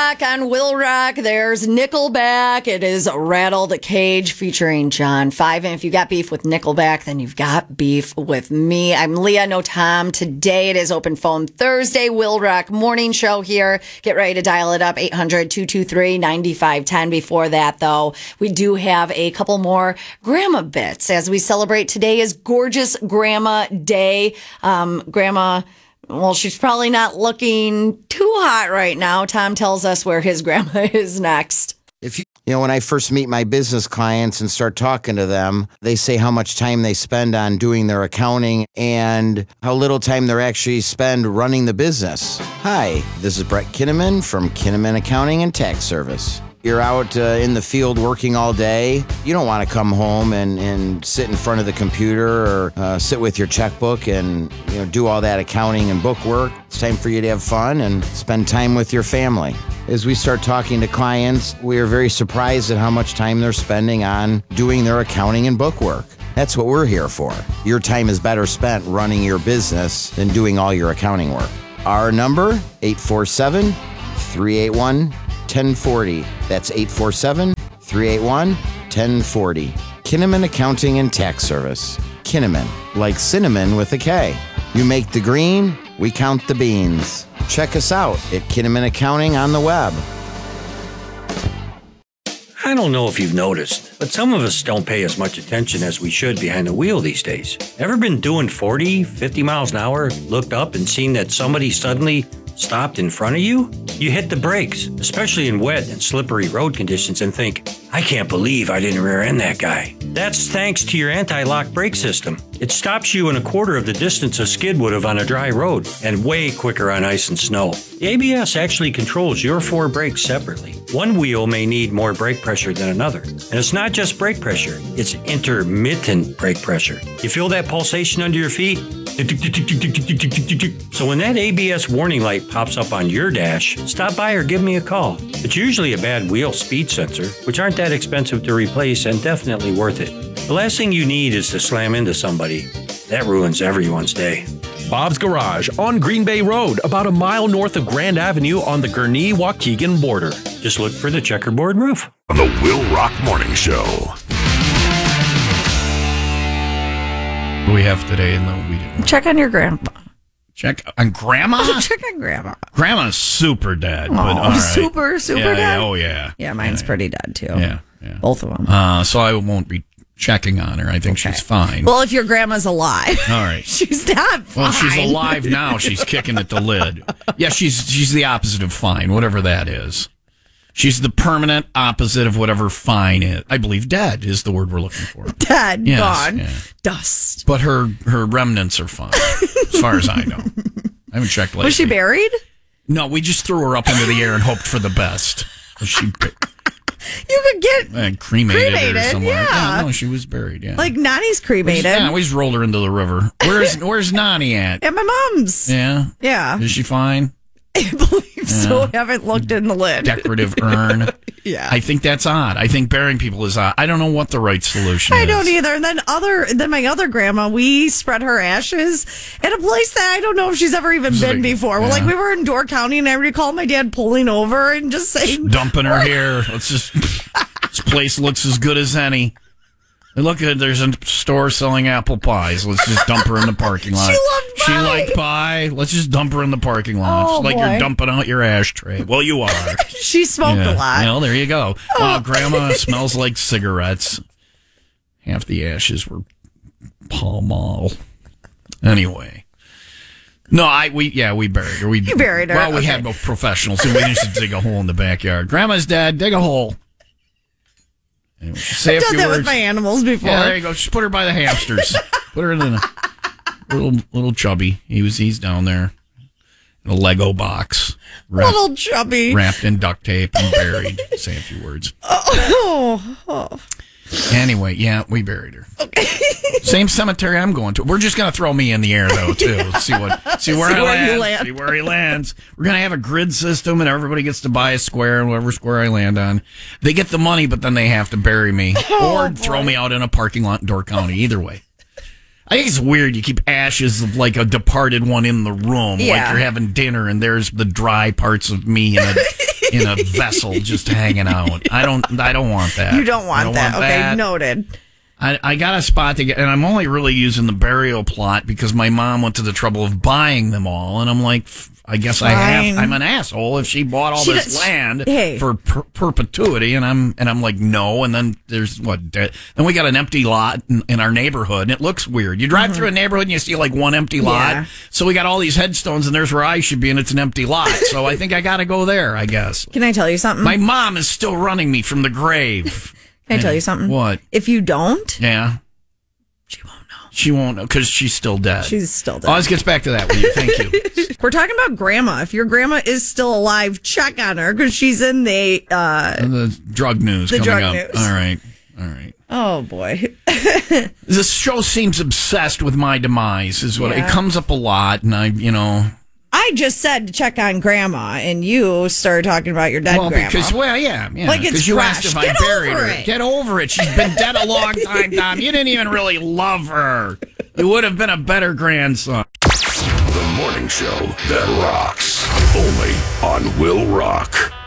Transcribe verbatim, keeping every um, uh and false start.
o'clock on Will Rock. There's Nickelback. It is Rattle the Cage featuring John Five. And if you got beef with Nickelback, then you've got beef with me. I'm Leah, no Tom. Today it is Open Phone Thursday, Will Rock Morning Show here. Get ready to dial it up, eight hundred, two two three, nine five one zero. Before that, though, we do have a couple more grandma bits as we celebrate. Today is Gorgeous Grandma Day. Um, grandma... Well, she's probably not looking too hot right now. Tom tells us where his grandma is next. If you, you know, when I first meet my business clients and start talking to them, they say how much time they spend on doing their accounting and how little time they actually spend running the business. Hi, this is Brett Kinnaman from Kinnaman Accounting and Tax Service. You're out uh, in the field working all day. You don't want to come home and, and sit in front of the computer or uh, sit with your checkbook and you know do all that accounting and book work. It's time for you to have fun and spend time with your family. As we start talking to clients, we are very surprised at how much time they're spending on doing their accounting and book work. That's what we're here for. Your time is better spent running your business than doing all your accounting work. Our number, eight four seven, three eight one, ten forty. That's eight four seven, three eight one, ten forty. Kinnaman Accounting and Tax Service. Kinnaman, like cinnamon with a K. You make the green, we count the beans. Check us out at Kinnaman Accounting on the web. I don't know if you've noticed, but some of us don't pay as much attention as we should behind the wheel these days. Ever been doing forty, fifty miles an hour, looked up and seen that somebody suddenly stopped in front of you? You hit the brakes, especially in wet and slippery road conditions, and think, I can't believe I didn't rear end that guy. That's thanks to your anti-lock brake system. It stops you in a quarter of the distance a skid would have on a dry road, and way quicker on ice and snow. The A B S actually controls your four brakes separately. One wheel may need more brake pressure than another. And it's not just brake pressure, it's intermittent brake pressure. You feel that pulsation under your feet? So when that A B S warning light pops up on your dash, stop by or give me a call. It's usually a bad wheel speed sensor, which aren't that expensive to replace and definitely worth it. The last thing you need is to slam into somebody. That ruins everyone's day. Bob's Garage on Green Bay Road, about a mile north of Grand Avenue on the Gurnee-Waukegan border. Just look for the checkerboard roof. On the Will Rock Morning Show. What do we have today in the we Check on your grandpa. Check on grandma? Check on grandma. Grandma's super dead. Oh, but all right. super, super yeah, dead? Yeah, oh, yeah. Yeah, mine's yeah, pretty dead, too. Yeah, yeah. Both of them. Uh, so I won't be checking on her. I think Okay. she's fine. Well, if your grandma's alive. All right. She's not fine. Well, she's alive now. She's kicking at the lid. Yeah, she's she's the opposite of fine, whatever that is. She's the permanent opposite of whatever fine is. I believe dead is the word we're looking for. Dead, Yes, gone, yeah. dust. But her, her remnants are fine, as far as I know. I haven't checked lately. Was she buried? No, we just threw her up into the air and hoped for the best. Was she ba- You could get uh, cremated, cremated, or somewhere? yeah. No, she was buried, yeah. like Nani's cremated. Yeah, we just rolled her into the river. Where's Where's Nani at? At my mom's. Yeah? Yeah. Is she fine? I believe so. I haven't looked in the lid. Decorative urn. Yeah. I think that's odd. I think burying people is odd. I don't know what the right solution I is. don't either. And then other, then my other grandma, we spread her ashes at a place that I don't know if she's ever even Is it been a- before. Well, yeah. like we were in Door County, and I recall my dad pulling over and just saying, Dumping her here. Let's just. This place looks as good as any. And look at it. There's a store selling apple pies. Let's just dump her in the parking lot. She loved She pie. liked pie. Let's just dump her in the parking lot. Oh, it's like boy. you're dumping out your ashtray. Well, you are. she smoked Yeah. a lot. Well, there you go. Wow, Grandma smells like cigarettes. Half the ashes were Pall Mall. Anyway. No, I we yeah we buried her. We You buried her, Well, we okay. had both professionals, so we didn't dig a hole in the backyard. Grandma's dead. Dig a hole. Anyway, say I've a done few that words. with my animals before. Yeah, there you go. Just put her by the hamsters. Put her in the little little chubby. He was he's down there in a Lego box, wrapped, Little chubby. wrapped in duct tape and buried. Say a few words. Oh, oh. Anyway, yeah, we buried her. Okay. Same cemetery I'm going to. We're just gonna throw me in the air though too. Let's see what see where See I where land. you land. See where he lands. We're gonna have a grid system, and everybody gets to buy a square, and whatever square I land on, they get the money, but then they have to bury me Oh, or boy. throw me out in a parking lot in Door County. Either way. I think it's weird you keep ashes of like a departed one in the room, Yeah. like you're having dinner and there's the dry parts of me in a in a vessel just hanging out. I don't. I don't want that. You don't want I don't that. Want okay, that. noted. I, I got a spot to get, and I'm only really using the burial plot because my mom went to the trouble of buying them all, and I'm like, I guess I have. I'm an asshole if she bought all She this does- land hey. for per- perpetuity, and I'm and I'm like, no. And then there's what? Then we got an empty lot in, in our neighborhood, and it looks weird. You drive through a neighborhood and you see like one empty lot. Yeah. So we got all these headstones, and there's where I should be, and it's an empty lot. So I think I got to go there. I guess Can I tell you something? my mom is still running me from the grave. Can I tell you something? What? If you don't, Yeah. she won't know. She won't know because she's still dead. She's still dead. Always gets back to that with you. Thank you. We're talking about grandma. If your grandma is still alive, check on her because she's in the. Uh, The drug news The coming drug up. news. All right. All right. oh boy. This show seems obsessed with my demise, is what Yeah. it comes up a lot. And I, you know. I just said to check on grandma, and you started talking about your dead Well, grandma. because, well, yeah. yeah Like it's 'cause you fresh. asked if Get I buried over her. it. Get over it. She's been dead a long time, Tom. You didn't even really love her. You would have been a better grandson. The morning show that rocks. Only on Will Rock.